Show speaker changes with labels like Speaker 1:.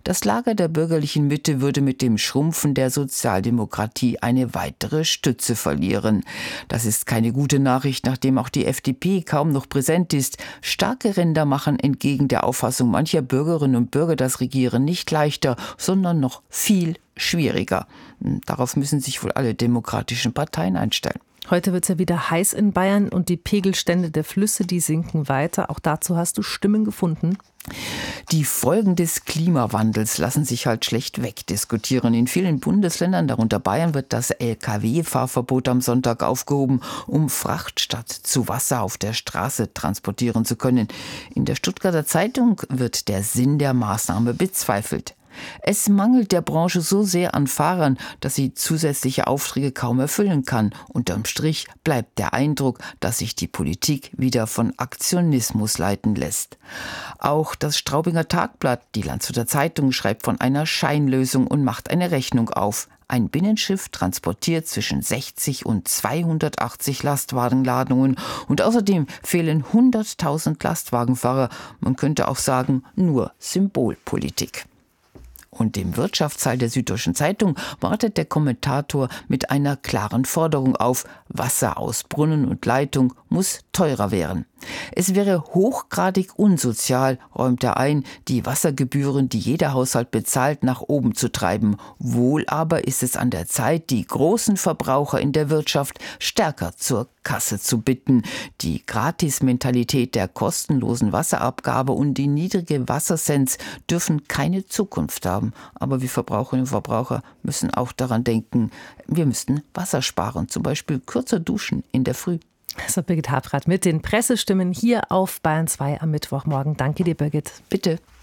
Speaker 1: Das Lager der bürgerlichen Mitte würde mit dem Schrumpfen der Sozialdemokratie eine weitere Stütze verlieren. Das ist keine gute Nachricht, nachdem auch die FDP kaum noch präsent ist. Starke Ränder machen entgegen der Auffassung mancher Bürgerinnen und Bürger das Regieren nicht leichter, sondern noch viel schwieriger. Darauf müssen sich wohl alle demokratischen Parteien einstellen.
Speaker 2: Heute wird es ja wieder heiß in Bayern und die Pegelstände der Flüsse, die sinken weiter. Auch dazu hast du Stimmen gefunden.
Speaker 1: Die Folgen des Klimawandels lassen sich halt schlecht wegdiskutieren. In vielen Bundesländern, darunter Bayern, wird das Lkw-Fahrverbot am Sonntag aufgehoben, um Fracht statt zu Wasser auf der Straße transportieren zu können. In der Stuttgarter Zeitung wird der Sinn der Maßnahme bezweifelt. Es mangelt der Branche so sehr an Fahrern, dass sie zusätzliche Aufträge kaum erfüllen kann. Unterm Strich bleibt der Eindruck, dass sich die Politik wieder von Aktionismus leiten lässt. Auch das Straubinger Tagblatt, die Landshuter Zeitung, schreibt von einer Scheinlösung und macht eine Rechnung auf. Ein Binnenschiff transportiert zwischen 60 und 280 Lastwagenladungen und außerdem fehlen 100.000 Lastwagenfahrer. Man könnte auch sagen, nur Symbolpolitik. Und im Wirtschaftsteil der Süddeutschen Zeitung wartet der Kommentator mit einer klaren Forderung auf: Wasser aus Brunnen und Leitung muss teurer werden. Es wäre hochgradig unsozial, räumt er ein, die Wassergebühren, die jeder Haushalt bezahlt, nach oben zu treiben. Wohl aber ist es an der Zeit, die großen Verbraucher in der Wirtschaft stärker zur Kasse zu bitten. Die Gratis-Mentalität der kostenlosen Wasserabgabe und die niedrige Wassercents dürfen keine Zukunft haben. Aber wir Verbraucherinnen und Verbraucher müssen auch daran denken, wir müssten Wasser sparen, zum Beispiel kürzer duschen in der Früh.
Speaker 2: Also Birgit Habrath mit den Pressestimmen hier auf Bayern 2 am Mittwochmorgen. Danke dir, Birgit.
Speaker 1: Bitte.